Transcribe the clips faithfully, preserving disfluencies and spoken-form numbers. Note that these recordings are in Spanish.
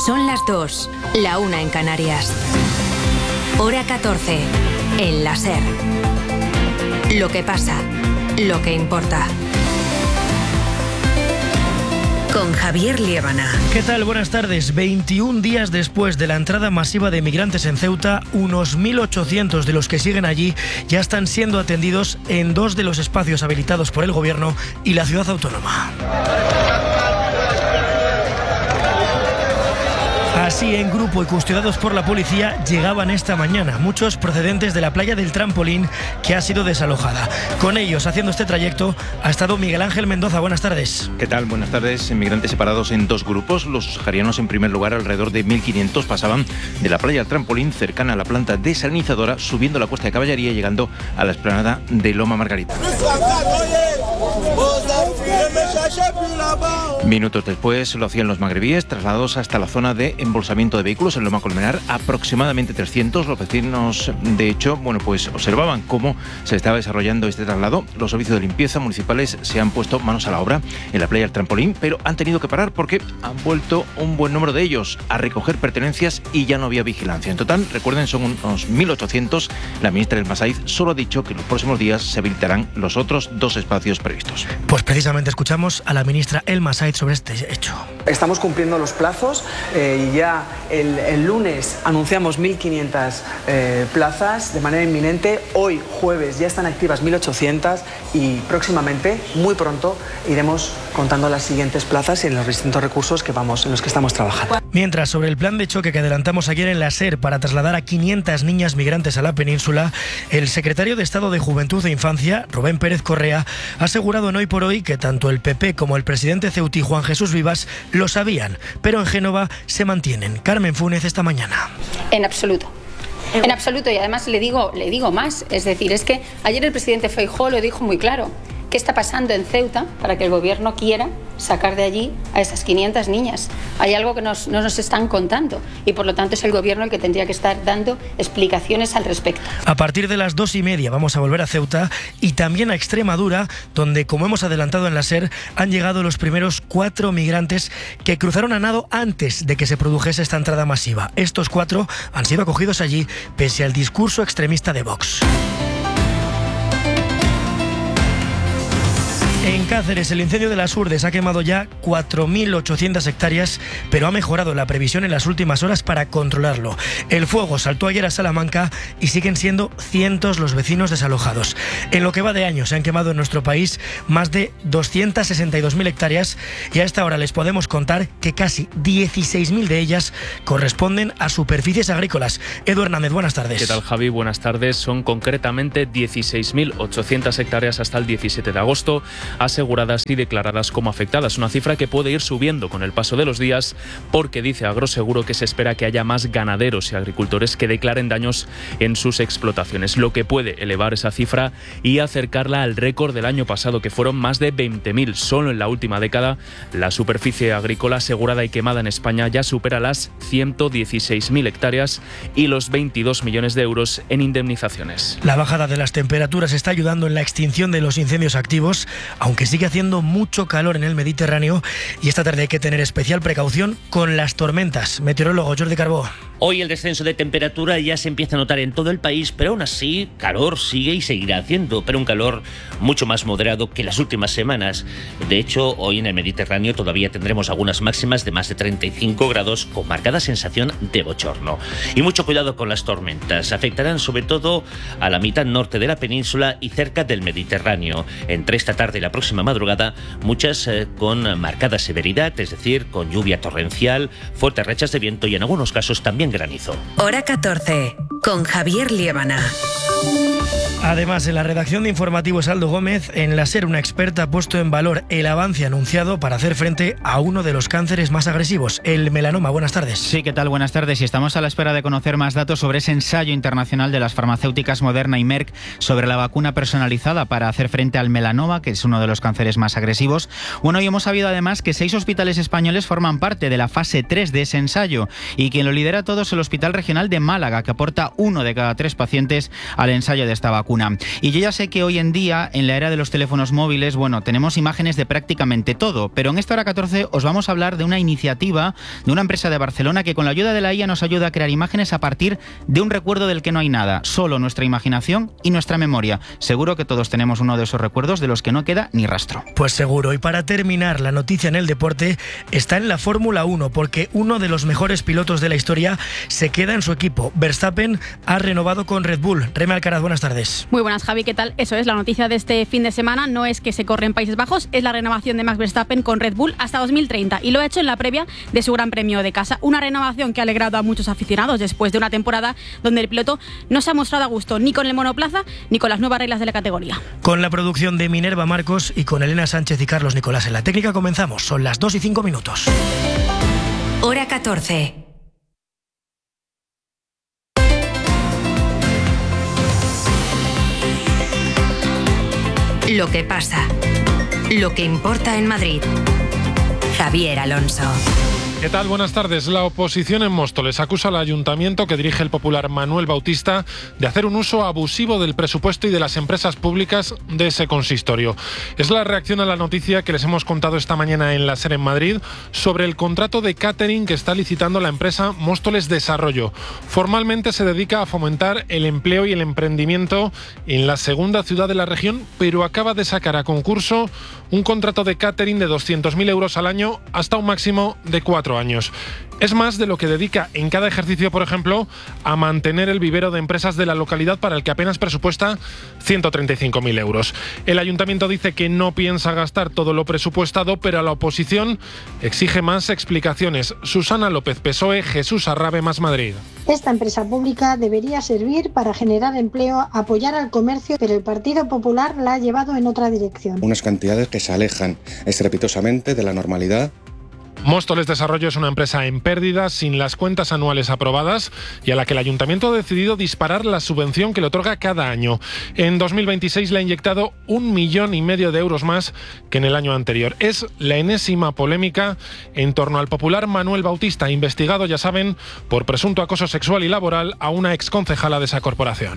Son las dos, la una en Canarias. Hora catorce, en la SER. Lo que pasa, lo que importa. Con Javier Liébana. ¿Qué tal? Buenas tardes. veintiún días después de la entrada masiva de migrantes en Ceuta, unos mil ochocientos de los que siguen allí ya están siendo atendidos en dos de los espacios habilitados por el Gobierno y la ciudad autónoma. Así, en grupo y custodiados por la policía, llegaban esta mañana, muchos procedentes de la playa del Trampolín, que ha sido desalojada. Con ellos, haciendo este trayecto, ha estado Miguel Ángel Mendoza. Buenas tardes. ¿Qué tal? Buenas tardes. Inmigrantes separados en dos grupos. Los saharianos, en primer lugar, alrededor de mil quinientos, pasaban de la playa del Trampolín, cercana a la planta desalinizadora, subiendo la cuesta de Caballería y llegando a la explanada de Loma Margarita. Minutos después lo hacían los magrebíes, trasladados hasta la zona de embolsamiento de vehículos en Loma Colmenar, aproximadamente trescientos. Los vecinos, de hecho, bueno, pues observaban cómo se estaba desarrollando este traslado. Los servicios de limpieza municipales se han puesto manos a la obra en la playa del Trampolín, pero han tenido que parar porque han vuelto un buen número de ellos a recoger pertenencias y ya no había vigilancia. En total, recuerden, son unos mil ochocientos. La ministra Elma Saíz solo ha dicho que en los próximos días se habilitarán los otros dos espacios previstos. Pues precisamente escuchamos a la ministra Elma Saíz sobre este hecho. Estamos cumpliendo los plazos eh, y ya el, el lunes anunciamos mil quinientas eh, plazas de manera inminente. Hoy, jueves, ya están activas mil ochocientas y próximamente, muy pronto, iremos contando las siguientes plazas y en los distintos recursos que vamos, en los que estamos trabajando. Mientras, sobre el plan de choque que adelantamos ayer en la SER para trasladar a quinientas niñas migrantes a la península, el secretario de Estado de Juventud e Infancia, Rubén Pérez Correa, ha asegurado en Hoy por Hoy que tanto el P P como el presidente ceutí, Juan Jesús Vivas, lo sabían, pero en Génova se mantienen. Carmen Funes, esta mañana. En absoluto. En absoluto, y además le digo, le digo más, es decir, es que ayer el presidente Feijóo lo dijo muy claro. ¿Qué está pasando en Ceuta para que el gobierno quiera sacar de allí a esas quinientas niñas? Hay algo que nos, no nos están contando y por lo tanto es el gobierno el que tendría que estar dando explicaciones al respecto. A partir de las dos y media vamos a volver a Ceuta y también a Extremadura, donde, como hemos adelantado en la SER, han llegado los primeros cuatro migrantes que cruzaron a nado antes de que se produjese esta entrada masiva. Estos cuatro han sido acogidos allí pese al discurso extremista de Vox. En Cáceres, el incendio de las Urdes ha quemado ya cuatro mil ochocientas hectáreas, pero ha mejorado la previsión en las últimas horas para controlarlo. El fuego saltó ayer a Salamanca y siguen siendo cientos los vecinos desalojados. En lo que va de año se han quemado en nuestro país más de doscientas sesenta y dos mil hectáreas y a esta hora les podemos contar que casi dieciséis mil de ellas corresponden a superficies agrícolas. Edu Hernández, buenas tardes. ¿Qué tal, Javi? Buenas tardes. Son concretamente dieciséis mil ochocientas hectáreas hasta el diecisiete de agosto. Aseguradas y declaradas como afectadas, una cifra que puede ir subiendo con el paso de los días porque dice Agroseguro que se espera que haya más ganaderos y agricultores que declaren daños en sus explotaciones, lo que puede elevar esa cifra y acercarla al récord del año pasado, que fueron más de veinte mil. Solo en la última década la superficie agrícola asegurada y quemada en España ya supera las ciento dieciséis mil hectáreas y los veintidós millones de euros en indemnizaciones. La bajada de las temperaturas está ayudando en la extinción de los incendios activos, aunque sigue haciendo mucho calor en el Mediterráneo y esta tarde hay que tener especial precaución con las tormentas. Meteorólogo Jordi Carbó. Hoy el descenso de temperatura ya se empieza a notar en todo el país, pero aún así calor sigue y seguirá haciendo, pero un calor mucho más moderado que las últimas semanas. De hecho, hoy en el Mediterráneo todavía tendremos algunas máximas de más de treinta y cinco grados con marcada sensación de bochorno. Y mucho cuidado con las tormentas. Afectarán sobre todo a la mitad norte de la península y cerca del Mediterráneo. Entre esta tarde y la próxima madrugada, muchas eh, con marcada severidad, es decir, con lluvia torrencial, fuertes rachas de viento y en algunos casos también granizo. Hora catorce, con Javier Liébana. Además, en la redacción de Informativos Aldo Gómez, en la SER una experta ha puesto en valor el avance anunciado para hacer frente a uno de los cánceres más agresivos, el melanoma. Buenas tardes. Sí, ¿qué tal? Buenas tardes. Y estamos a la espera de conocer más datos sobre ese ensayo internacional de las farmacéuticas Moderna y Merck sobre la vacuna personalizada para hacer frente al melanoma, que es uno de los cánceres más agresivos. Bueno, y hemos sabido además que seis hospitales españoles forman parte de la fase tres de ese ensayo y quien lo lidera todo es el Hospital Regional de Málaga, que aporta uno de cada tres pacientes al ensayo de esta vacuna. Y yo ya sé que hoy en día, en la era de los teléfonos móviles, bueno, tenemos imágenes de prácticamente todo, pero en esta hora catorce os vamos a hablar de una iniciativa de una empresa de Barcelona que con la ayuda de la I A nos ayuda a crear imágenes a partir de un recuerdo del que no hay nada, solo nuestra imaginación y nuestra memoria. Seguro que todos tenemos uno de esos recuerdos de los que no queda ni rastro. Pues seguro. Y para terminar, la noticia en el deporte está en la Fórmula uno, porque uno de los mejores pilotos de la historia se queda en su equipo. Verstappen ha renovado con Red Bull. Reme Alcaraz, buenas tardes. Muy buenas, Javi, ¿qué tal? Eso es, la noticia de este fin de semana no es que se corre en Países Bajos, es la renovación de Max Verstappen con Red Bull hasta dos mil treinta, y lo ha hecho en la previa de su Gran Premio de casa. Una renovación que ha alegrado a muchos aficionados después de una temporada donde el piloto no se ha mostrado a gusto ni con el monoplaza ni con las nuevas reglas de la categoría. Con la producción de Minerva Marcos y con Elena Sánchez y Carlos Nicolás en la técnica comenzamos. Son las dos y cinco minutos. Hora catorce. Lo que pasa, lo que importa en Madrid. Javier Alonso. ¿Qué tal? Buenas tardes. La oposición en Móstoles acusa al ayuntamiento que dirige el popular Manuel Bautista de hacer un uso abusivo del presupuesto y de las empresas públicas de ese consistorio. Es la reacción a la noticia que les hemos contado esta mañana en la SER en Madrid sobre el contrato de catering que está licitando la empresa Móstoles Desarrollo. Formalmente se dedica a fomentar el empleo y el emprendimiento en la segunda ciudad de la región, pero acaba de sacar a concurso un contrato de catering de doscientos mil euros al año hasta un máximo de cuatro años. Es más de lo que dedica en cada ejercicio, por ejemplo, a mantener el vivero de empresas de la localidad, para el que apenas presupuesta ciento treinta y cinco mil euros. El ayuntamiento dice que no piensa gastar todo lo presupuestado, pero a la oposición exige más explicaciones. Susana López, P S O E, Jesús Arrabe, Más Madrid. Esta empresa pública debería servir para generar empleo, apoyar al comercio, pero el Partido Popular la ha llevado en otra dirección. Unas cantidades que se alejan estrepitosamente de la normalidad. Móstoles Desarrollo es una empresa en pérdida, sin las cuentas anuales aprobadas, y a la que el ayuntamiento ha decidido disparar la subvención que le otorga cada año. En dos mil veintiséis le ha inyectado un millón y medio de euros más que en el año anterior. Es la enésima polémica en torno al popular Manuel Bautista, investigado, ya saben, por presunto acoso sexual y laboral a una exconcejala de esa corporación.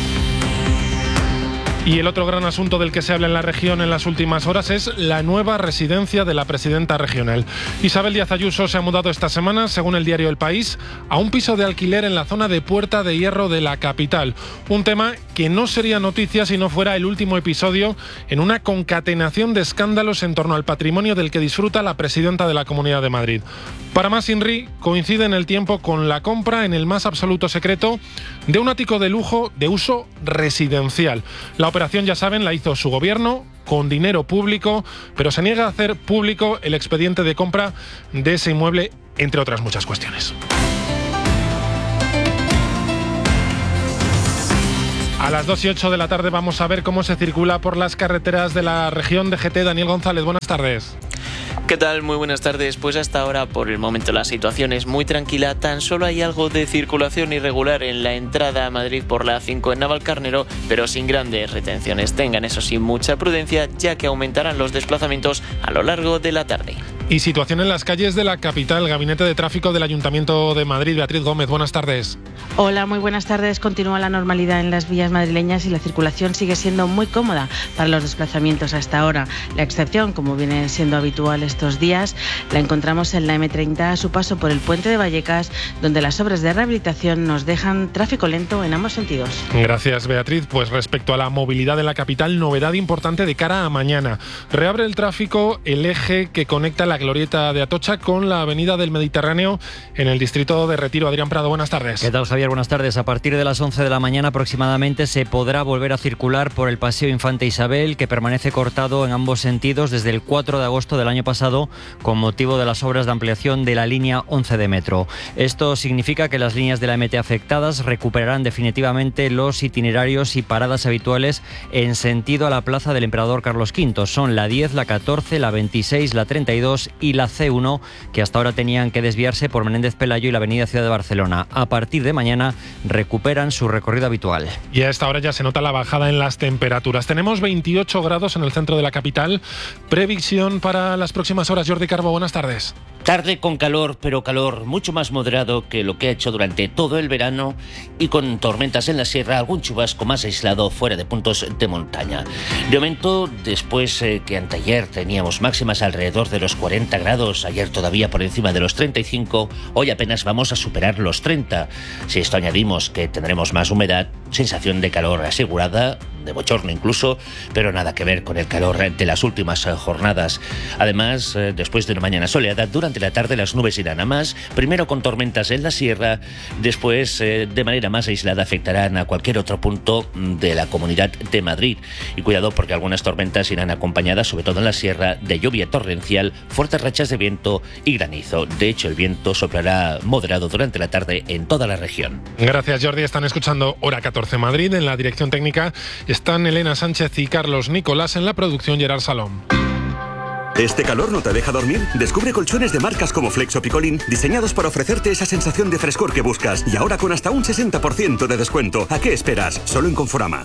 Y el otro gran asunto del que se habla en la región en las últimas horas es la nueva residencia de la presidenta regional. Isabel Díaz Ayuso se ha mudado esta semana, según el diario El País, a un piso de alquiler en la zona de Puerta de Hierro de la capital. Un tema que no sería noticia si no fuera el último episodio en una concatenación de escándalos en torno al patrimonio del que disfruta la presidenta de la Comunidad de Madrid. Para más, INRI coincide en el tiempo con la compra en el más absoluto secreto de un ático de lujo de uso residencial. La operación, ya saben, la hizo su gobierno con dinero público, pero se niega a hacer público el expediente de compra de ese inmueble, entre otras muchas cuestiones. A las dos y ocho de la tarde vamos a ver cómo se circula por las carreteras de la región de G T. Daniel González, buenas tardes. ¿Qué tal? Muy buenas tardes. Pues hasta ahora, por el momento, la situación es muy tranquila. Tan solo hay algo de circulación irregular en la entrada a Madrid por la A cinco en Navalcarnero, pero sin grandes retenciones. Tengan, eso sí, mucha prudencia, ya que aumentarán los desplazamientos a lo largo de la tarde. Y situación en las calles de la capital. Gabinete de Tráfico del Ayuntamiento de Madrid. Beatriz Gómez, buenas tardes. Hola, muy buenas tardes. Continúa la normalidad en las vías madrileñas y la circulación sigue siendo muy cómoda para los desplazamientos hasta ahora. La excepción, como viene siendo habitual estos días, la encontramos en la eme treinta a su paso por el puente de Vallecas, donde las obras de rehabilitación nos dejan tráfico lento en ambos sentidos. Gracias, Beatriz. Pues respecto a la movilidad en la capital, novedad importante de cara a mañana. Reabre el tráfico el eje que conecta la glorieta de Atocha con la avenida del Mediterráneo en el distrito de Retiro. Adrián Prado, buenas tardes. ¿Qué tal, Javier? Buenas tardes. A partir de las once de la mañana aproximadamente se podrá volver a circular por el Paseo Infante Isabel, que permanece cortado en ambos sentidos desde el cuatro de agosto del año pasado con motivo de las obras de ampliación de la línea once de metro. Esto significa que las líneas de la eme te afectadas recuperarán definitivamente los itinerarios y paradas habituales en sentido a la plaza del Emperador Carlos quinto. Son la diez, la catorce, la veintiséis, la treinta y dos dos y la ce uno, que hasta ahora tenían que desviarse por Menéndez Pelayo y la avenida Ciudad de Barcelona. A partir de mañana recuperan su recorrido habitual. Y a esta hora ya se nota la bajada en las temperaturas. Tenemos veintiocho grados en el centro de la capital. Previsión para las próximas horas. Jordi Carbo, buenas tardes. Tarde con calor, pero calor mucho más moderado que lo que ha hecho durante todo el verano y con tormentas en la sierra, algún chubasco más aislado fuera de puntos de montaña. De momento, después eh, que anteayer teníamos máximas alrededor de los cuarenta grados, ayer todavía por encima de los treinta y cinco, hoy apenas vamos a superar los treinta. Si esto añadimos que tendremos más humedad, sensación de calor asegurada, de bochorno incluso, pero nada que ver con el calor de las últimas jornadas. Además, eh, después de una mañana soleada, durante la tarde las nubes irán a más, primero con tormentas en la sierra, después eh, de manera más aislada afectarán a cualquier otro punto de la Comunidad de Madrid. Y cuidado porque algunas tormentas irán acompañadas, sobre todo en la sierra, de lluvia torrencial, fuertes rachas de viento y granizo. De hecho, el viento soplará moderado durante la tarde en toda la región. Gracias, Jordi. Están escuchando Hora catorce Madrid. En la dirección técnica están Elena Sánchez y Carlos Nicolás, en la producción Gerard Salom. ¿Este calor no te deja dormir? Descubre colchones de marcas como Flex o Picolín, diseñados para ofrecerte esa sensación de frescor que buscas, y ahora con hasta un sesenta por ciento de descuento. ¿A qué esperas? Solo en Conforama.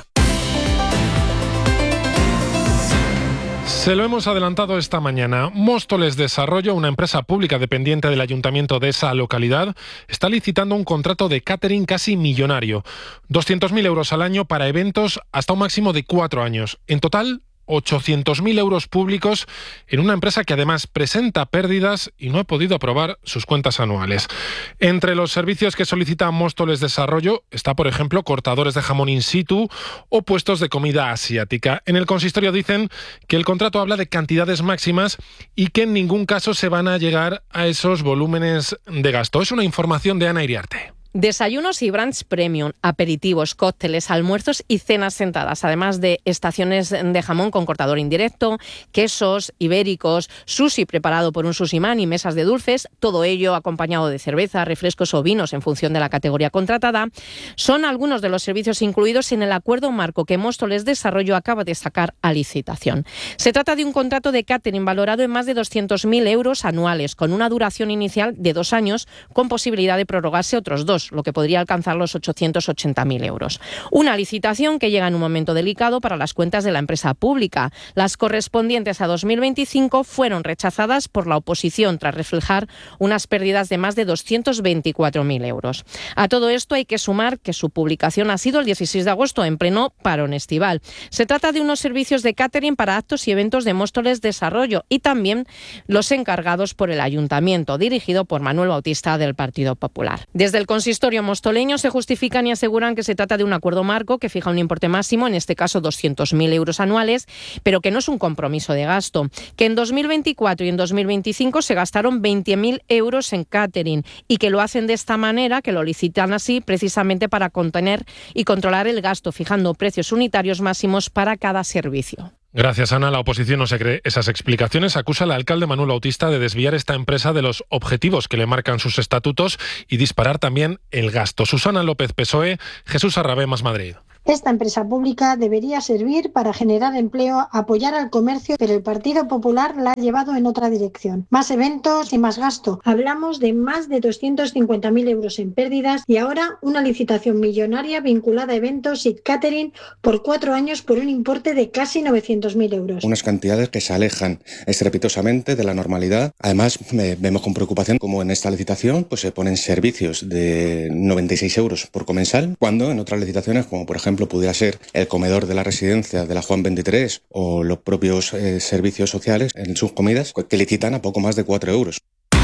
Se lo hemos adelantado esta mañana. Móstoles Desarrollo, una empresa pública dependiente del ayuntamiento de esa localidad, está licitando un contrato de catering casi millonario. doscientos mil euros al año para eventos hasta un máximo de cuatro años. En total, ochocientos mil euros públicos en una empresa que además presenta pérdidas y no ha podido aprobar sus cuentas anuales. Entre los servicios que solicita Móstoles Desarrollo está, por ejemplo, cortadores de jamón in situ o puestos de comida asiática. En el consistorio dicen que el contrato habla de cantidades máximas y que en ningún caso se van a llegar a esos volúmenes de gasto. Es una información de Ana Iriarte. Desayunos y brunch premium, aperitivos, cócteles, almuerzos y cenas sentadas, además de estaciones de jamón con cortador indirecto, quesos ibéricos, sushi preparado por un sushiman y mesas de dulces, todo ello acompañado de cerveza, refrescos o vinos en función de la categoría contratada, son algunos de los servicios incluidos en el acuerdo marco que Móstoles Desarrollo acaba de sacar a licitación. Se trata de un contrato de catering valorado en más de doscientos mil euros anuales, con una duración inicial de dos años, con posibilidad de prorrogarse otros dos, lo que podría alcanzar los ochocientos ochenta mil euros. Una licitación que llega en un momento delicado para las cuentas de la empresa pública. Las correspondientes a dos mil veinticinco fueron rechazadas por la oposición tras reflejar unas pérdidas de más de doscientos veinticuatro mil euros. A todo esto hay que sumar que su publicación ha sido el dieciséis de agosto, en pleno parón estival. Se trata de unos servicios de catering para actos y eventos de Móstoles Desarrollo y también los encargados por el ayuntamiento, dirigido por Manuel Bautista del Partido Popular. Desde el consistorio mostoleño se justifican y aseguran que se trata de un acuerdo marco que fija un importe máximo, en este caso doscientos mil euros anuales, pero que no es un compromiso de gasto, que en dos mil veinticuatro y en dos mil veinticinco se gastaron veinte mil euros en catering y que lo hacen de esta manera, que lo licitan así precisamente para contener y controlar el gasto, fijando precios unitarios máximos para cada servicio. Gracias, Ana. La oposición no se cree esas explicaciones. Acusa al alcalde Manuel Bautista de desviar esta empresa de los objetivos que le marcan sus estatutos y disparar también el gasto. Susana López, P S O E, Jesús Arrabé, Más Madrid. Esta empresa pública debería servir para generar empleo, apoyar al comercio, pero el Partido Popular la ha llevado en otra dirección. Más eventos y más gasto. Hablamos de más de doscientos cincuenta mil euros en pérdidas y ahora una licitación millonaria vinculada a eventos y catering por cuatro años por un importe de casi novecientos mil euros. Unas cantidades que se alejan estrepitosamente de la normalidad. Además, eh, vemos con preocupación cómo en esta licitación pues, se ponen servicios de noventa y seis euros por comensal, cuando en otras licitaciones, como por ejemplo pudiera ser el comedor de la residencia de la Juan veintitrés o los propios eh, servicios sociales en sus comidas, que licitan a poco más de cuatro euros.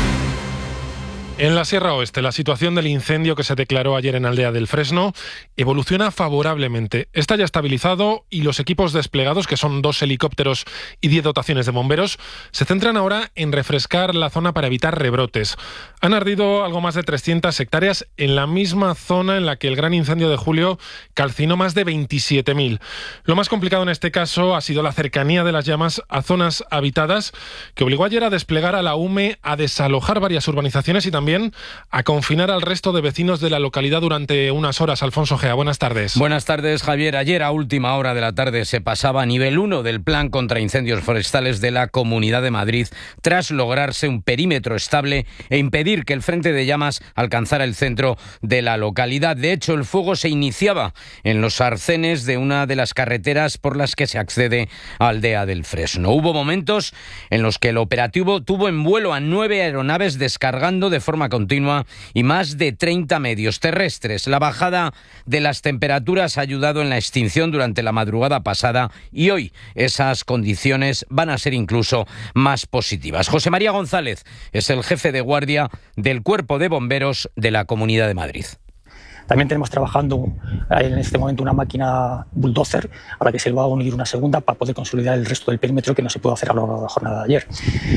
En la Sierra Oeste, la situación del incendio que se declaró ayer en Aldea del Fresno evoluciona favorablemente. Está ya estabilizado y los equipos desplegados, que son dos helicópteros y diez dotaciones de bomberos, se centran ahora en refrescar la zona para evitar rebrotes. Han ardido algo más de trescientas hectáreas en la misma zona en la que el gran incendio de julio calcinó más de veintisiete mil. Lo más complicado en este caso ha sido la cercanía de las llamas a zonas habitadas, que obligó ayer a desplegar a la U M E a desalojar varias urbanizaciones y también también a confinar al resto de vecinos de la localidad durante unas horas. Alfonso Gea, buenas tardes. Buenas tardes, Javier. Ayer a última hora de la tarde se pasaba a nivel uno del Plan contra Incendios Forestales de la Comunidad de Madrid tras lograrse un perímetro estable e impedir que el frente de llamas alcanzara el centro de la localidad. De hecho, el fuego se iniciaba en los arcenes de una de las carreteras por las que se accede a Aldea del Fresno. Hubo momentos en los que el operativo tuvo en vuelo a nueve aeronaves descargando de forma continua y más de treinta medios terrestres. La bajada de las temperaturas ha ayudado en la extinción durante la madrugada pasada y hoy esas condiciones van a ser incluso más positivas. José María González es el jefe de guardia del Cuerpo de Bomberos de la Comunidad de Madrid. También tenemos trabajando en este momento una máquina bulldozer a la que se va a unir una segunda para poder consolidar el resto del perímetro que no se pudo hacer a lo largo de la jornada de ayer.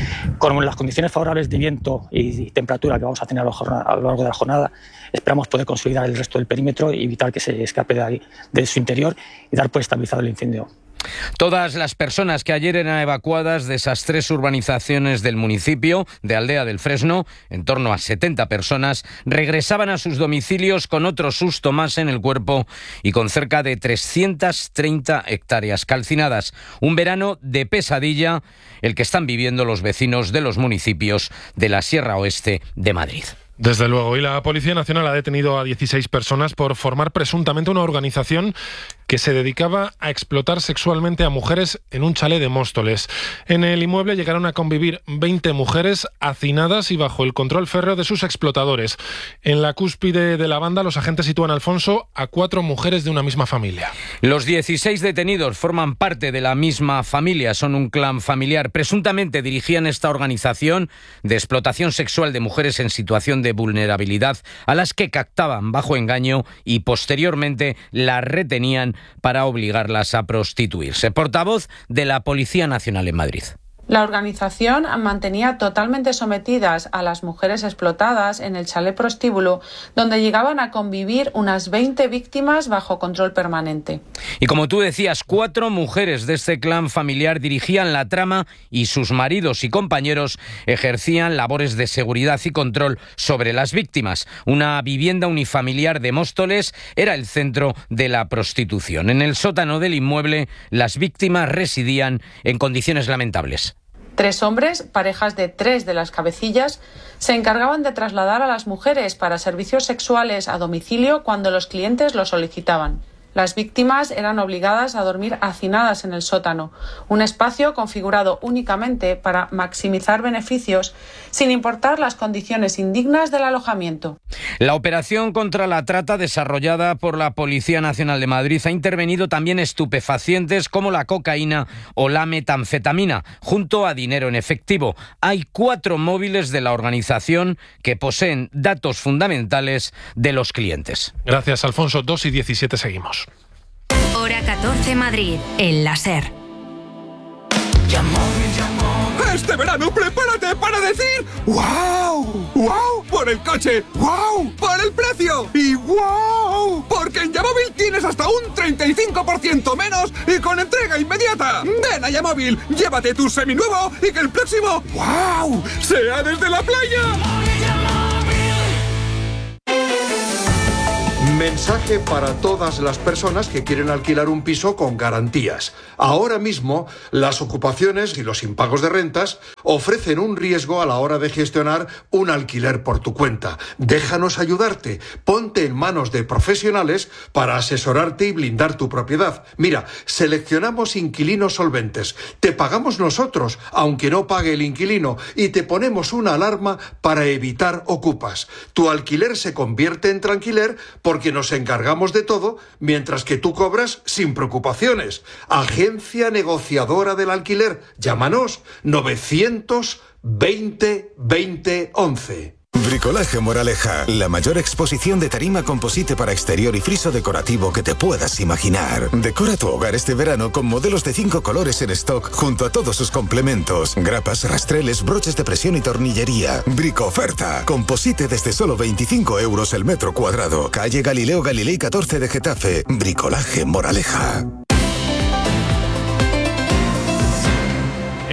Con las condiciones favorables de viento y temperatura que vamos a tener a lo largo de la jornada, esperamos poder consolidar el resto del perímetro y evitar que se escape de, ahí, de su interior y dar por estabilizado el incendio. Todas las personas que ayer eran evacuadas de esas tres urbanizaciones del municipio de Aldea del Fresno, en torno a setenta personas, regresaban a sus domicilios con otro susto más en el cuerpo y con cerca de trescientas treinta hectáreas calcinadas. Un verano de pesadilla, el que están viviendo los vecinos de los municipios de la Sierra Oeste de Madrid. Desde luego, y la Policía Nacional ha detenido a dieciséis personas por formar presuntamente una organización que se dedicaba a explotar sexualmente a mujeres en un chalet de Móstoles. En el inmueble llegaron a convivir veinte mujeres hacinadas y bajo el control férreo de sus explotadores. En la cúspide de la banda, los agentes sitúan, Alfonso, a cuatro mujeres de una misma familia. Los dieciséis detenidos forman parte de la misma familia, son un clan familiar. Presuntamente dirigían esta organización de explotación sexual de mujeres en situación de vulnerabilidad, a las que captaban bajo engaño y posteriormente las retenían para obligarlas a prostituirse. Portavoz de la Policía Nacional en Madrid. La organización mantenía totalmente sometidas a las mujeres explotadas en el chalet prostíbulo, donde llegaban a convivir unas veinte víctimas bajo control permanente. Y como tú decías, cuatro mujeres de este clan familiar dirigían la trama y sus maridos y compañeros ejercían labores de seguridad y control sobre las víctimas. Una vivienda unifamiliar de Móstoles era el centro de la prostitución. En el sótano del inmueble, las víctimas residían en condiciones lamentables. Tres hombres, parejas de tres de las cabecillas, se encargaban de trasladar a las mujeres para servicios sexuales a domicilio cuando los clientes lo solicitaban. Las víctimas eran obligadas a dormir hacinadas en el sótano, un espacio configurado únicamente para maximizar beneficios, sin importar las condiciones indignas del alojamiento. La operación contra la trata desarrollada por la Policía Nacional de Madrid ha intervenido también estupefacientes como la cocaína o la metanfetamina, junto a dinero en efectivo. Hay cuatro móviles de la organización que poseen datos fundamentales de los clientes. Gracias, Alfonso. dos y diecisiete seguimos. Hora catorce Madrid, en la SER. Este verano prepárate para decir ¡wow! ¡Wow! Por el coche, ¡wow! Por el precio y ¡wow! Porque en Yamóvil tienes hasta un treinta y cinco por ciento menos y con entrega inmediata. Ven a Yamóvil, llévate tu seminuevo y que el próximo ¡wow! sea desde la playa. Mensaje para todas las personas que quieren alquilar un piso con garantías. Ahora mismo, las ocupaciones y los impagos de rentas ofrecen un riesgo a la hora de gestionar un alquiler por tu cuenta. Déjanos ayudarte. Ponte en manos de profesionales para asesorarte y blindar tu propiedad. Mira, seleccionamos inquilinos solventes. Te pagamos nosotros, aunque no pague el inquilino, y te ponemos una alarma para evitar ocupas. Tu alquiler se convierte en tranquiler porque nos encargamos de todo, mientras que tú cobras sin preocupaciones. Agencia negociadora del alquiler. Llámanos novecientos veinte veinte once. Bricolaje Moraleja, la mayor exposición de tarima composite para exterior y friso decorativo que te puedas imaginar. Decora tu hogar este verano con modelos de cinco colores en stock junto a todos sus complementos, grapas, rastreles, broches de presión y tornillería. Bricoferta, composite desde solo veinticinco euros el metro cuadrado. Calle Galileo Galilei catorce de Getafe. Bricolaje Moraleja.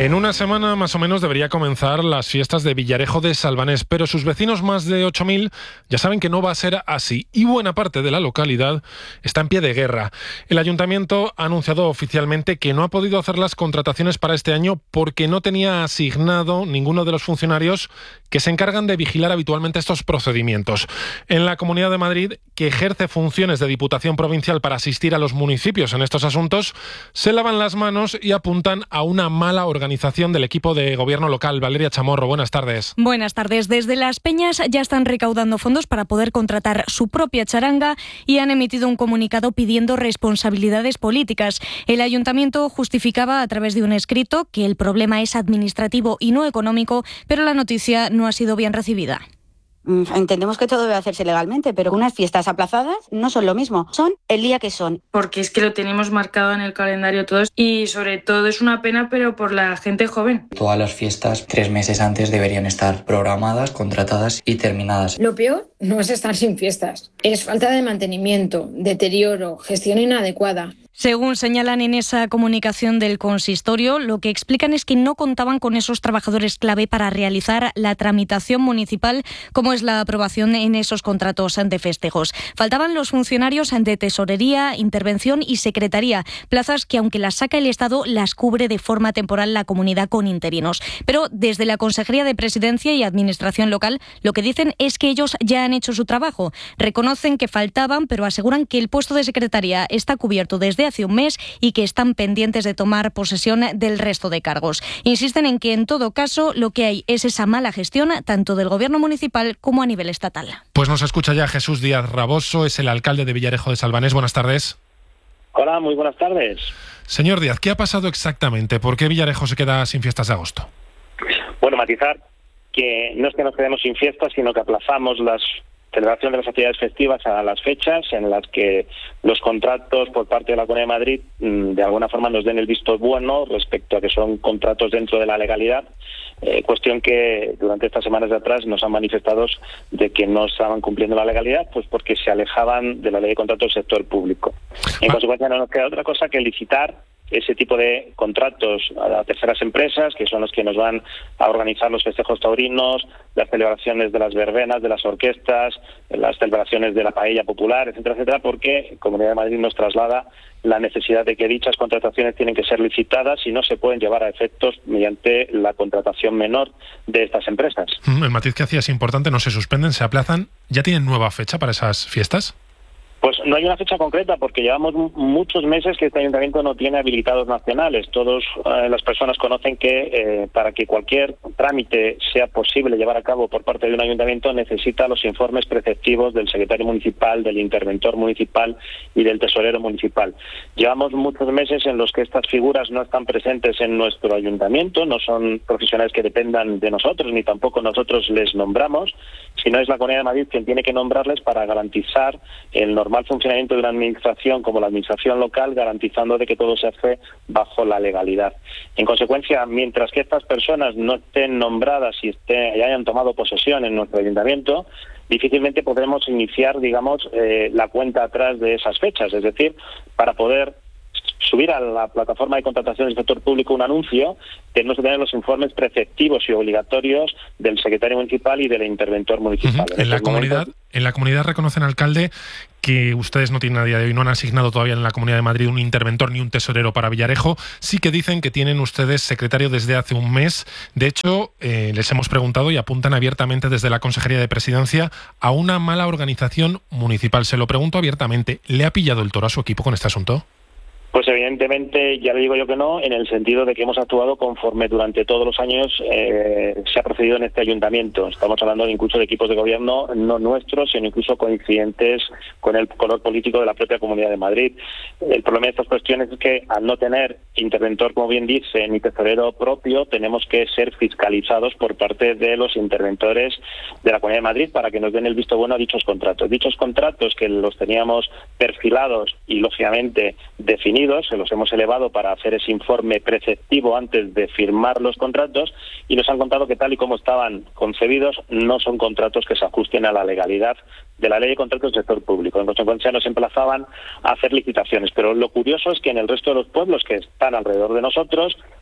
En una semana más o menos debería comenzar las fiestas de Villarejo de Salvanés, pero sus vecinos, más de ocho mil, ya saben que no va a ser así y buena parte de la localidad está en pie de guerra. El ayuntamiento ha anunciado oficialmente que no ha podido hacer las contrataciones para este año porque no tenía asignado ninguno de los funcionarios que se encargan de vigilar habitualmente estos procedimientos. En la Comunidad de Madrid, que ejerce funciones de Diputación Provincial para asistir a los municipios en estos asuntos, se lavan las manos y apuntan a una mala organización del equipo de gobierno local. Valeria Chamorro, buenas tardes. Buenas tardes. Desde Las Peñas ya están recaudando fondos para poder contratar su propia charanga y han emitido un comunicado pidiendo responsabilidades políticas. El ayuntamiento justificaba a través de un escrito que el problema es administrativo y no económico, pero la noticia no ha sido bien recibida. Entendemos que todo debe hacerse legalmente, pero unas fiestas aplazadas no son lo mismo, son el día que son. Porque es que lo tenemos marcado en el calendario todos y sobre todo es una pena, pero por la gente joven. Todas las fiestas tres meses antes deberían estar programadas, contratadas y terminadas. Lo peor no es estar sin fiestas, es falta de mantenimiento, deterioro, gestión inadecuada. Según señalan en esa comunicación del consistorio, lo que explican es que no contaban con esos trabajadores clave para realizar la tramitación municipal, como es la aprobación en esos contratos de festejos. Faltaban los funcionarios de tesorería, intervención y secretaría, plazas que aunque las saca el Estado, las cubre de forma temporal la comunidad con interinos. Pero desde la Consejería de Presidencia y Administración Local, lo que dicen es que ellos ya han hecho su trabajo. Reconocen que faltaban, pero aseguran que el puesto de secretaría está cubierto desde hace un mes y que están pendientes de tomar posesión del resto de cargos. Insisten en que en todo caso lo que hay es esa mala gestión tanto del gobierno municipal como a nivel estatal. Pues nos escucha ya Jesús Díaz Raboso, es el alcalde de Villarejo de Salvanés. Buenas tardes. Hola, muy buenas tardes. Señor Díaz, ¿qué ha pasado exactamente? ¿Por qué Villarejo se queda sin fiestas de agosto? Bueno, matizar que no es que nos quedemos sin fiestas, sino que aplazamos las celebración de las actividades festivas a las fechas en las que los contratos por parte de la Comunidad de Madrid de alguna forma nos den el visto bueno respecto a que son contratos dentro de la legalidad, eh, cuestión que durante estas semanas de atrás nos han manifestado de que no estaban cumpliendo la legalidad, pues porque se alejaban de la ley de contratos del sector público. En ah. consecuencia no nos queda otra cosa que licitar ese tipo de contratos a terceras empresas, que son los que nos van a organizar los festejos taurinos, las celebraciones de las verbenas, de las orquestas, las celebraciones de la paella popular, etcétera, etcétera, porque Comunidad de Madrid nos traslada la necesidad de que dichas contrataciones tienen que ser licitadas y no se pueden llevar a efectos mediante la contratación menor de estas empresas. El matiz que hacía es importante, no se suspenden, se aplazan. ¿Ya tienen nueva fecha para esas fiestas? Pues no hay una fecha concreta porque llevamos muchos meses que este ayuntamiento no tiene habilitados nacionales. Todas eh, las personas conocen que eh, para que cualquier trámite sea posible llevar a cabo por parte de un ayuntamiento necesita los informes preceptivos del secretario municipal, del interventor municipal y del tesorero municipal. Llevamos muchos meses en los que estas figuras no están presentes en nuestro ayuntamiento, no son profesionales que dependan de nosotros ni tampoco nosotros les nombramos, sino es la Comunidad de Madrid quien tiene que nombrarles para garantizar el normal funcionamiento de una administración como la administración local, garantizando de que todo se hace bajo la legalidad. En consecuencia, mientras que estas personas no estén nombradas y, estén, y hayan tomado posesión en nuestro ayuntamiento, difícilmente podremos iniciar, digamos, eh, la cuenta atrás de esas fechas. Es decir, para poder subir a la plataforma de contratación del sector público un anuncio, tenemos que tener los informes preceptivos y obligatorios del secretario municipal y del interventor municipal. Uh-huh. En, en la comunidad, momentos... en la comunidad reconocen, alcalde, que ustedes no tienen a día de hoy, no han asignado todavía en la Comunidad de Madrid un interventor ni un tesorero para Villarejo. Sí que dicen que tienen ustedes secretario desde hace un mes. De hecho, eh, les hemos preguntado y apuntan abiertamente desde la Consejería de Presidencia a una mala organización municipal. Se lo pregunto abiertamente. ¿Le ha pillado el toro a su equipo con este asunto? Pues evidentemente, ya le digo yo que no, en el sentido de que hemos actuado conforme durante todos los años eh, se ha procedido en este ayuntamiento. Estamos hablando incluso de equipos de gobierno no nuestros, sino incluso coincidentes con el color político de la propia Comunidad de Madrid. El problema de estas cuestiones es que al no tener interventor, como bien dice, ni tesorero propio, tenemos que ser fiscalizados por parte de los interventores de la Comunidad de Madrid para que nos den el visto bueno a dichos contratos. Dichos contratos que los teníamos perfilados y, lógicamente, definidos, se los hemos elevado para hacer ese informe preceptivo antes de firmar los contratos y nos han contado que tal y como estaban concebidos no son contratos que se ajusten a la legalidad de la ley de contratos del sector público. En consecuencia nos emplazaban a hacer licitaciones, pero lo curioso es que en el resto de los pueblos que están alrededor de nosotros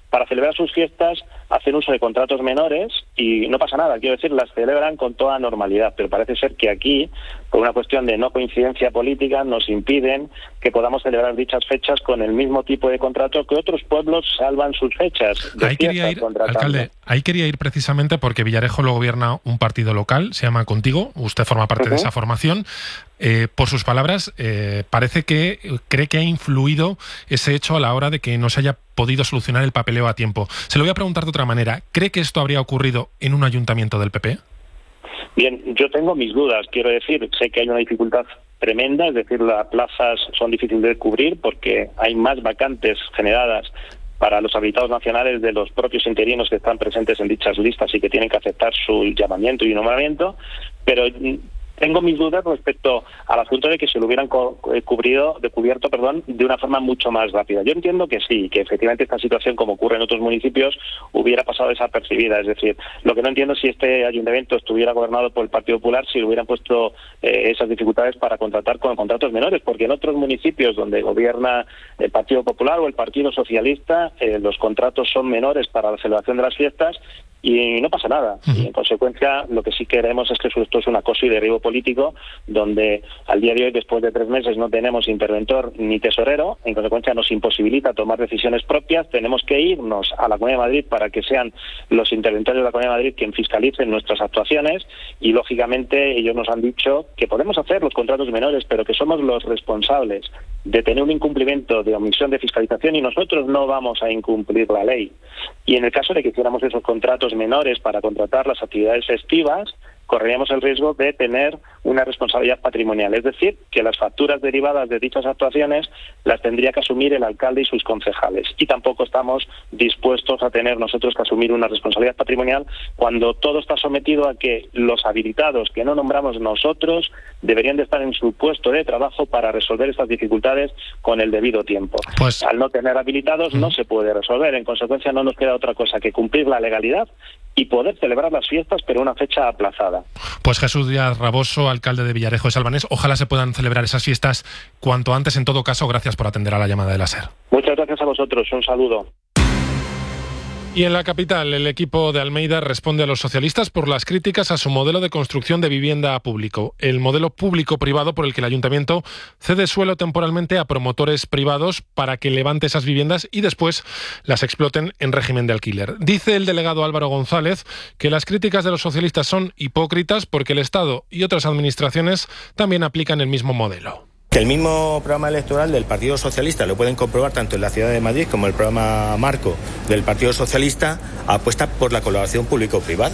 para celebrar sus fiestas hacen uso de contratos menores y no pasa nada, quiero decir, las celebran con toda normalidad, pero parece ser que aquí, por una cuestión de no coincidencia política, nos impiden que podamos celebrar dichas fechas con el mismo tipo de contrato que otros pueblos salvan sus fechas. Ahí quería ir, alcalde, ahí quería ir precisamente porque Villarejo lo gobierna un partido local, se llama Contigo, usted forma parte uh-huh. de esa formación. Eh, por sus palabras, eh, parece que cree que ha influido ese hecho a la hora de que no se haya podido solucionar el papeleo a tiempo. Se lo voy a preguntar de otra manera. ¿Cree que esto habría ocurrido en un ayuntamiento del P P? Bien, yo tengo mis dudas. Quiero decir, sé que hay una dificultad tremenda, es decir, las plazas son difíciles de cubrir porque hay más vacantes generadas para los habilitados nacionales de los propios interinos que están presentes en dichas listas y que tienen que aceptar su llamamiento y nombramiento, pero tengo mis dudas respecto al asunto de que se lo hubieran co- cubrido, de cubierto perdón, de una forma mucho más rápida. Yo entiendo que sí, que efectivamente esta situación, como ocurre en otros municipios, hubiera pasado desapercibida. Es decir, lo que no entiendo es si este ayuntamiento estuviera gobernado por el Partido Popular, si le hubieran puesto eh, esas dificultades para contratar con contratos menores, porque en otros municipios donde gobierna el Partido Popular o el Partido Socialista, eh, los contratos son menores para la celebración de las fiestas y no pasa nada. Y en consecuencia, lo que sí queremos es que esto es un acoso y derribo político, donde al día de hoy, después de tres meses, no tenemos interventor ni tesorero, en consecuencia nos imposibilita tomar decisiones propias, tenemos que irnos a la Comunidad de Madrid para que sean los interventores de la Comunidad de Madrid quien fiscalicen nuestras actuaciones y, lógicamente, ellos nos han dicho que podemos hacer los contratos menores, pero que somos los responsables de tener un incumplimiento de omisión de fiscalización y nosotros no vamos a incumplir la ley. Y en el caso de que hiciéramos esos contratos menores para contratar las actividades festivas, correríamos el riesgo de tener una responsabilidad patrimonial, es decir, que las facturas derivadas de dichas actuaciones las tendría que asumir el alcalde y sus concejales. Y tampoco estamos dispuestos a tener nosotros que asumir una responsabilidad patrimonial cuando todo está sometido a que los habilitados que no nombramos nosotros deberían de estar en su puesto de trabajo para resolver estas dificultades con el debido tiempo. Pues, al no tener habilitados no se puede resolver, en consecuencia no nos queda otra cosa que cumplir la legalidad y poder celebrar las fiestas, pero una fecha aplazada. Pues Jesús Díaz Raboso, alcalde de Villarejo de Salvanés, ojalá se puedan celebrar esas fiestas cuanto antes. En todo caso, gracias por atender a la llamada de la SER. Muchas gracias a vosotros, un saludo. Y en la capital, el equipo de Almeida responde a los socialistas por las críticas a su modelo de construcción de vivienda público. El modelo público-privado por el que el ayuntamiento cede suelo temporalmente a promotores privados para que levante esas viviendas y después las exploten en régimen de alquiler. Dice el delegado Álvaro González que las críticas de los socialistas son hipócritas porque el Estado y otras administraciones también aplican el mismo modelo. Que el mismo programa electoral del Partido Socialista, lo pueden comprobar tanto en la Ciudad de Madrid como el programa marco del Partido Socialista, apuesta por la colaboración público-privada.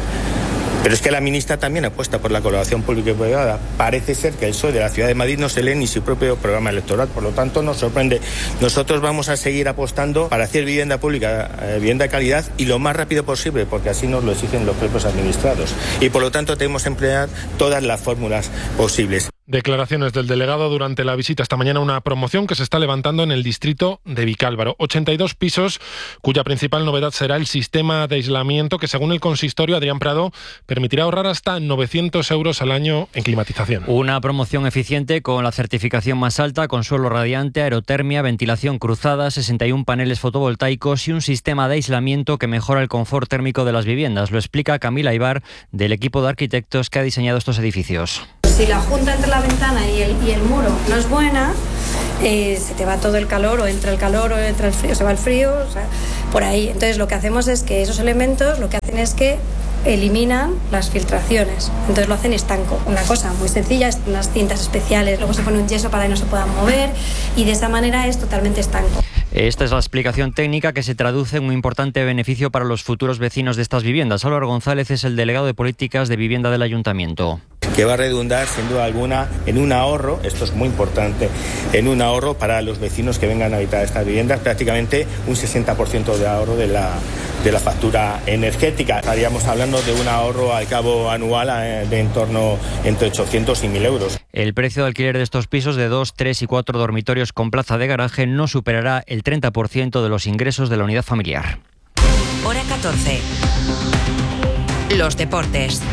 Pero es que la ministra también apuesta por la colaboración público-privada. Parece ser que el P S O E de la Ciudad de Madrid no se lee ni su propio programa electoral, por lo tanto nos sorprende. Nosotros vamos a seguir apostando para hacer vivienda pública, eh, vivienda de calidad y lo más rápido posible, porque así nos lo exigen los propios administrados. Y por lo tanto tenemos que emplear todas las fórmulas posibles. Declaraciones del delegado durante la visita esta mañana a una promoción que se está levantando en el distrito de Vicálvaro. ochenta y dos pisos, cuya principal novedad será el sistema de aislamiento que, según el consistorio Adrián Prado, permitirá ahorrar hasta novecientos euros al año en climatización. Una promoción eficiente con la certificación más alta, con suelo radiante, aerotermia, ventilación cruzada, sesenta y uno paneles fotovoltaicos y un sistema de aislamiento que mejora el confort térmico de las viviendas. Lo explica Camila Ibar, del equipo de arquitectos que ha diseñado estos edificios. Si la junta entre la ventana y el, y el muro no es buena, eh, se te va todo el calor, o entra el calor o entra el frío, se va el frío, o sea, por ahí. Entonces lo que hacemos es que esos elementos lo que hacen es que eliminan las filtraciones, entonces lo hacen estanco. Una cosa muy sencilla, unas cintas especiales, luego se pone un yeso para que no se puedan mover y de esa manera es totalmente estanco. Esta es la explicación técnica que se traduce en un importante beneficio para los futuros vecinos de estas viviendas. Álvaro González es el delegado de Políticas de Vivienda del Ayuntamiento. Que va a redundar, sin duda alguna, en un ahorro, esto es muy importante, en un ahorro para los vecinos que vengan a habitar estas viviendas, prácticamente un sesenta por ciento de ahorro de la, de la factura energética. Estaríamos hablando de un ahorro al cabo anual de en torno entre ochocientos y mil euros. El precio de alquiler de estos pisos de dos, tres y cuatro dormitorios con plaza de garaje no superará el treinta por ciento de los ingresos de la unidad familiar. Hora catorce. Los deportes.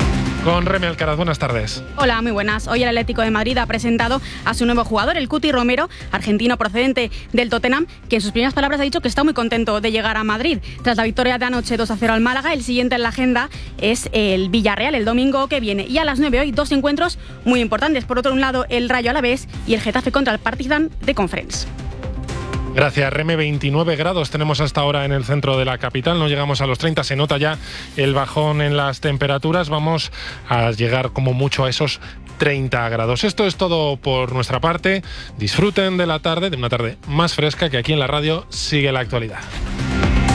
Con Reme Alcaraz, buenas tardes. Hola, muy buenas. Hoy el Atlético de Madrid ha presentado a su nuevo jugador, el Cuti Romero, argentino procedente del Tottenham, que en sus primeras palabras ha dicho que está muy contento de llegar a Madrid. Tras la victoria de anoche dos a cero al Málaga, el siguiente en la agenda es el Villarreal el domingo que viene. Y a las nueve hoy, dos encuentros muy importantes. Por otro lado, el Rayo Alavés y el Getafe contra el Partizan de Conference. Gracias, Reme. veintinueve grados tenemos hasta ahora en el centro de la capital. No llegamos a los treinta. Se nota ya el bajón en las temperaturas. Vamos a llegar como mucho a esos treinta grados. Esto es todo por nuestra parte. Disfruten de la tarde, de una tarde más fresca, que aquí en la radio sigue la actualidad.